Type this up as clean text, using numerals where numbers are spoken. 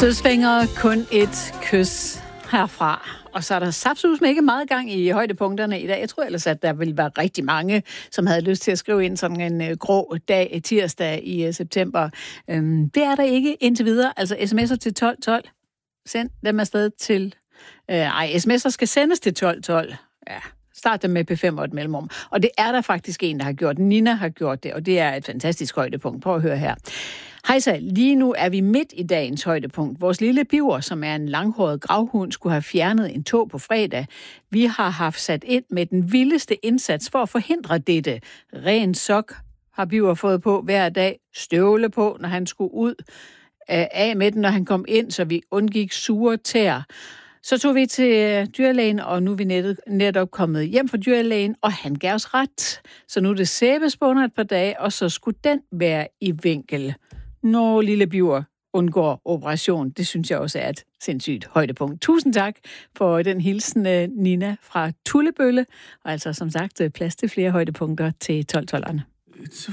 Sødsvinger, kun et kys herfra. Og så er der saftsus med ikke meget gang i højdepunkterne i dag. Jeg tror ellers, at der ville være rigtig mange, som havde lyst til at skrive ind sådan en grå dag, tirsdag i september. Det er der ikke indtil videre. Altså sms'er til 1212. Send dem afsted til... sms'er skal sendes til 1212. Ja, start dem med P5 og et mellemrum. Og det er der faktisk en, der har gjort. Nina har gjort det, og det er et fantastisk højdepunkt. Prøv at høre her. Hejsa, lige nu er vi midt i dagens højdepunkt. Vores lille biver, som er en langhåret gravhund, skulle have fjernet en tå på fredag. Vi har haft sat ind med den vildeste indsats for at forhindre dette. Ren sok har biver fået på hver dag. Støvle på, når han skulle ud. Af med den, når han kom ind, så vi undgik sure tæer. Så tog vi til dyrlægen, og nu er vi netop kommet hjem fra dyrlægen, og han gav os ret. Så nu er det sæbespåner et par dage, og så skulle den være i vinkel. Når lille biver undgår operation. Det synes jeg også er et sindssygt højdepunkt. Tusind tak for den hilsen, Nina fra Tullebølle. Og altså som sagt plads til flere højdepunkter til 12-12'erne. It's a